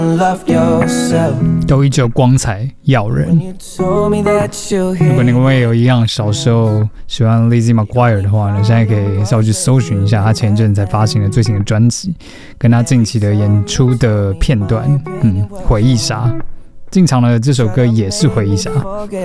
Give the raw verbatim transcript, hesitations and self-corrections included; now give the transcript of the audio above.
都依旧光彩耀人。如果你跟我也有一样小时候喜欢 Lizzie McGuire 的话呢，现在可以稍微去搜寻一下他前一阵才发行的最新的专辑，跟他近期的演出的片段。嗯，回忆杀。进场的这首歌也是回忆杀。